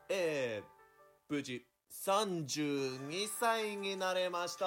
無事32歳になれました。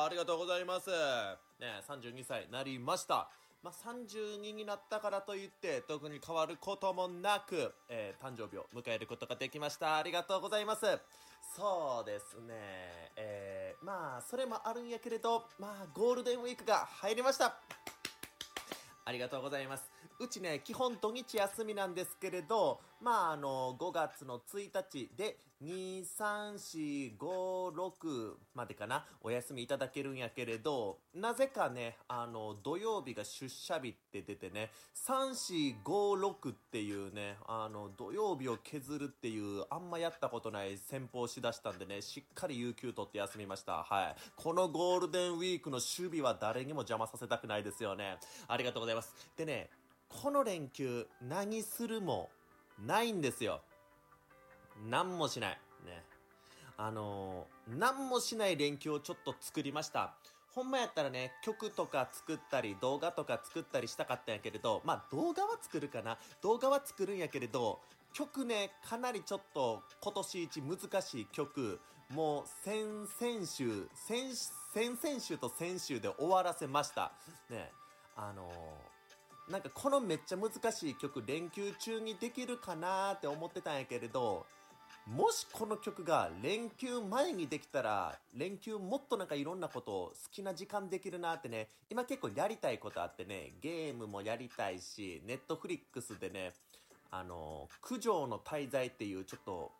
ありがとうございます。ね、32歳になりました。32になったからといって特に変わることもなく、誕生日を迎えることができました。ありがとうございます。そうですね、それもあるんやけれど、ゴールデンウィークが入りました。ありがとうございます。うちね、基本土日休みなんですけれど、5月の1日で2、3、4、5、6までかな、お休みいただけるんやけれど、なぜかね、土曜日が出社日って出てね、3、4、5、6っていうね、土曜日を削るっていう、あんまやったことない戦法をしだしたんでね、しっかり有給取って休みました。はい。このゴールデンウィークの守備は誰にも邪魔させたくないですよね。ありがとうございます。でね、この連休何するもないんですよ。何もしないね。何もしない連休をちょっと作りました。ほんまやったらね、曲とか作ったり動画とか作ったりしたかったんやけれど、動画は作るかな、動画は作るんやけれど、曲ね、かなりちょっと今年一難しい曲、もう先々週と先週で終わらせましたね。なんかこのめっちゃ難しい曲連休中にできるかなーって思ってたんやけれど、もしこの曲が連休前にできたら、連休もっとなんかいろんなことを好きな時間できるなってね、今結構やりたいことあってね、ゲームもやりたいし、ネットフリックスでね、九条の大罪っていうちょっと、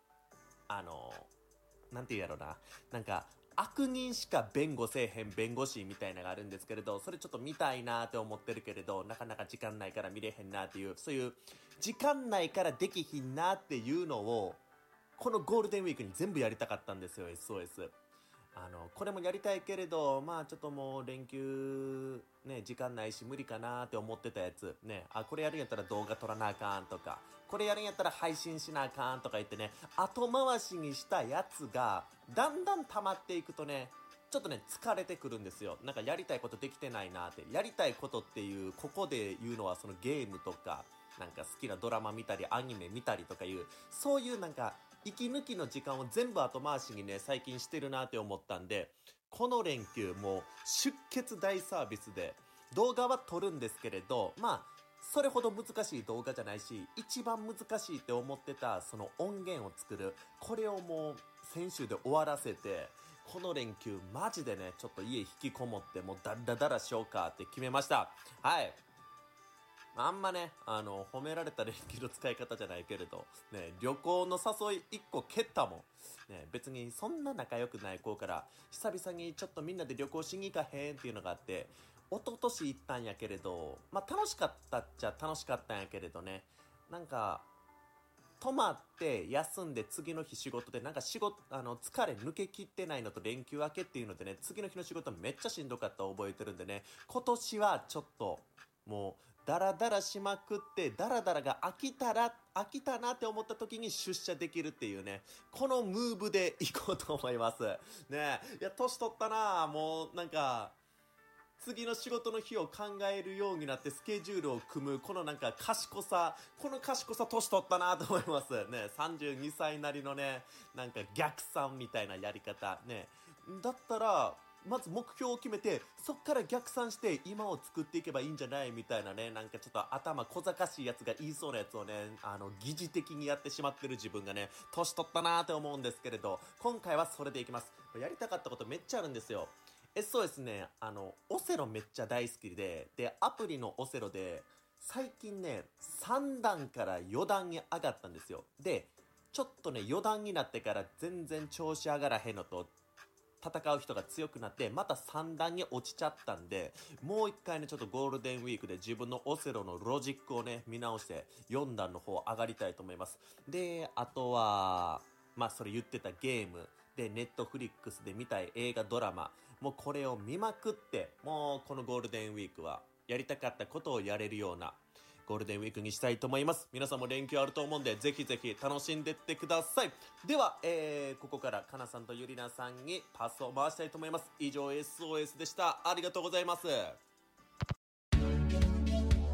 なんて言うやろな、なんか、悪人しか弁護せえへん弁護士みたいなのがあるんですけれど、それちょっと見たいなーって思ってるけれど、なかなか時間ないから見れへんなーっていう、そういう時間ないからできひんなーっていうのを、このゴールデンウィークに全部やりたかったんですよ、SOS。これもやりたいけれど、ちょっともう連休、ね、時間ないし無理かなーって思ってたやつ、ね、これやるんやったら動画撮らなあかんとか、これやるんやったら配信しなあかんとか言ってね、後回しにしたやつが、だんだん溜まっていくとね、ちょっとね、疲れてくるんですよ。なんかやりたいことできてないなーって。やりたいことっていう、ここで言うのはそのゲームとか、なんか好きなドラマ見たり、アニメ見たりとかいう、そういうなんか、息抜きの時間を全部後回しにね、最近してるなって思ったんで、この連休もう出血大サービスで、動画は撮るんですけれど、それほど難しい動画じゃないし、一番難しいって思ってたその音源を作る、これをもう先週で終わらせて、この連休マジでね、ちょっと家引きこもってもうダラダラしようかって決めました。はい。あんまね、褒められた連休の使い方じゃないけれど、ね、旅行の誘い1個蹴ったもん。ね、別にそんな仲良くない子から、久々にちょっとみんなで旅行しに行かへんっていうのがあって、一昨年行ったんやけれど、楽しかったっちゃ楽しかったんやけれどね、なんか、泊まって休んで次の日仕事でなんか疲れ抜けきってないのと連休明けっていうのでね、次の日の仕事めっちゃしんどかった覚えてるんでね、今年はちょっともうダラダラしまくって、ダラダラが飽きたなって思った時に出社できるっていうね、このムーブで行こうと思いますね。いや年取ったな、もうなんか次の仕事の日を考えるようになってスケジュールを組むこのなんか賢さ年取ったなと思いますね。32歳なりのね、なんか逆算みたいなやり方ね。だったらまず目標を決めて、そっから逆算して今を作っていけばいいんじゃないみたいなね、なんかちょっと頭小賢しいやつが言いそうなやつをね、疑似的にやってしまってる自分がね、年取ったなーって思うんですけれど、今回はそれでいきます。やりたかったことめっちゃあるんですよ。そうですね、オセロめっちゃ大好きで、アプリのオセロで、最近ね、3段から4段に上がったんですよ。で、ちょっとね、4段になってから全然調子上がらへんのと、戦う人が強くなって、また3段に落ちちゃったんで、もう一回ね、ちょっとゴールデンウィークで自分のオセロのロジックをね、見直して、4段の方上がりたいと思います。で、あとは、それ言ってたゲーム、で、ネットフリックスで見たい映画ドラマ、もうこれを見まくって、もうこのゴールデンウィークは、やりたかったことをやれるような、ゴールデンウィークにしたいと思います。皆さんも連休あると思うんで、ぜひぜひ楽しんでってください。では、ここからかなさんとゆりなさんにパスを回したいと思います。以上 SOS でした。ありがとうございます。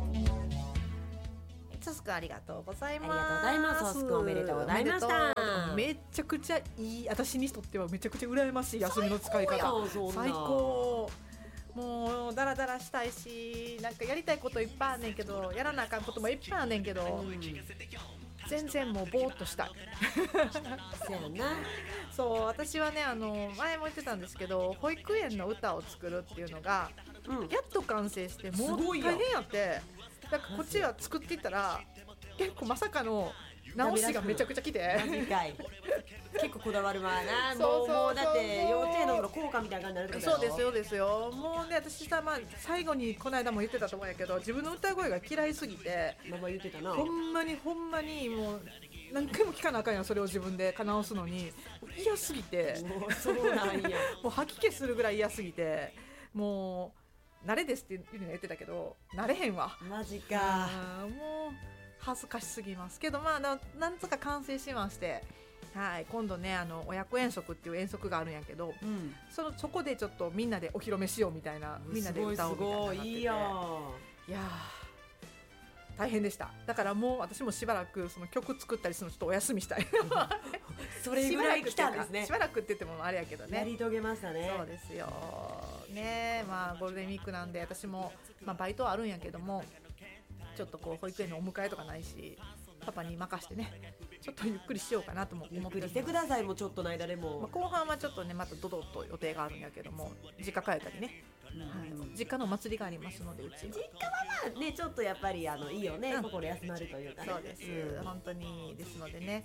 ソスくんありがとうございます。 ありがとうございます。ソスくんおめでとうございました。 めちゃくちゃいい、私にとってはめちゃくちゃ羨ましい休みの使い方。最高。もうダラダラしたいし、なんかやりたいこといっぱいあんねんけど、やらなあかんこともいっぱいあんねんけど、全然もうぼーっとしたい。 そうやな。 そう、私はね、前も言ってたんですけど、保育園の歌を作るっていうのが、やっと完成して、もう大変やって、なんかこっちは作っていったら結構まさかの直しがめちゃくちゃ来て、 マジかい。結構こだわるわな。 そうもうだって幼稚園の効果みたいな感じになるってことやろ。 そうですよ。もうね、私さ、最後にこの間も言ってたと思うんやけど、自分の歌声が嫌いすぎて、 ママ言ってたな。 ほんまにもう何回も聞かなあかんやん、それを自分でかなおすのに嫌すぎて、 もうそうなんや。 もう吐き気するぐらい嫌すぎて、もう慣れですっていうの言ってたけど慣れへんわ。 マジか。 もう恥ずかしすぎますけど、なんとか完成しまして、はい、今度ね、親子遠足っていう遠足があるんやけど、そこでちょっとみんなでお披露目しようみたいな、みんなで歌おうみたいななってて、 いいやん。 いや大変でした。だからもう私もしばらくその曲作ったりするのちょっとお休みしたい。 それぐらい来たんですね。 しばらくって言ってもあれやけどね、 やり遂げましたね。 そうですよね。ゴールデンウィークなんで私も、バイトはあるんやけども、ちょっとこう保育園のお迎えとかないし、パパに任してね、ちょっとゆっくりしようかなとも思ってます。 ゆっくりしてください。もうちょっとの間でも、 後半はちょっとねまたドドッと予定があるんやけども、実家帰ったりね、実家のお祭りがありますので、うち実家はねちょっとやっぱりいいよね、心休まるというかね。 そうです、本当にですのでね、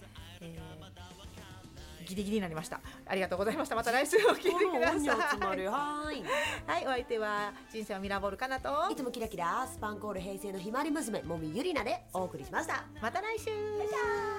ギリギリになりました。ありがとうございました。また来週を聞いてください。はい、お相手は人生はミラーボールかなと、 いつもキラキラスパンコール平成のひまわり娘もみゆりなでお送りしました。 また来週。